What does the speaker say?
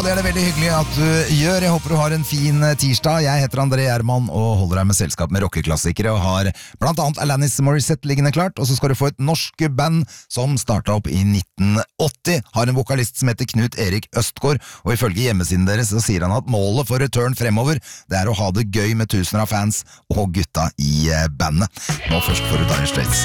Det er det veldig hyggelig at du gjør. Jeg håper du har en fin tirsdag. Jeg heter André Gjerman og holder deg med selskap med rockeklassikere og har blant annet Alanis Morissette liggende klart, og så skal du få et norsk band som startet opp i 1980. Har en vokalist som heter Knut Erik Østgaard, og ifølge hjemmesiden deres så sier han at målet for Return fremover, det er å ha det gøy med tusener av fans og gutta i bandet. Nå først får du Dire Straits.